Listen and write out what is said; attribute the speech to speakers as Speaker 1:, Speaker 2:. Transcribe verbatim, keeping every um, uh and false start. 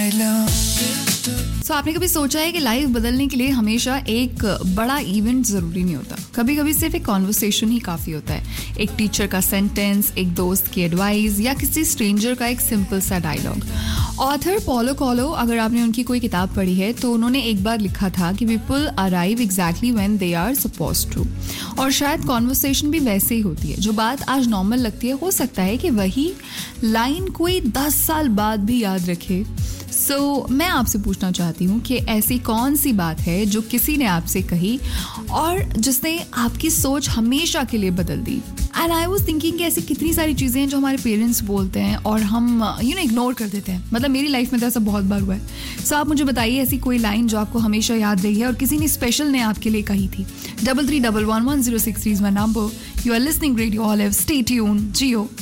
Speaker 1: सो so, आपने कभी सोचा है कि लाइफ बदलने के लिए हमेशा एक बड़ा इवेंट ज़रूरी नहीं होता. कभी कभी सिर्फ एक कॉन्वर्सेशन ही काफ़ी होता है. एक टीचर का सेंटेंस, एक दोस्त की एडवाइस या किसी स्ट्रेंजर का एक सिंपल सा डायलॉग. ऑथर पॉलो कोएल्हो, अगर आपने उनकी कोई किताब पढ़ी है तो उन्होंने एक बार लिखा था कि people arrive exactly when they are supposed to. और शायद कॉन्वर्सेशन भी वैसे ही होती है. जो बात आज नॉर्मल लगती है, हो सकता है कि वही लाइन कोई दस साल बाद भी याद रखे. सो so, मैं आपसे पूछना चाहती हूँ कि ऐसी कौन सी बात है जो किसी ने आपसे कही और जिसने आपकी सोच हमेशा के लिए बदल दी. एंड आई वाज थिंकिंग कि ऐसी कितनी सारी चीज़ें हैं जो हमारे पेरेंट्स बोलते हैं और हम यू नो इग्नोर कर देते हैं. मतलब मेरी लाइफ में तो ऐसा बहुत बार हुआ है. सो so, आप मुझे बताइए ऐसी कोई लाइन जो आपको हमेशा याद रही है और किसी ने स्पेशल ने आपके लिए कही थी. Double three double one one zero six three is my number. You are listening radio olive. Stay tuned. Jio.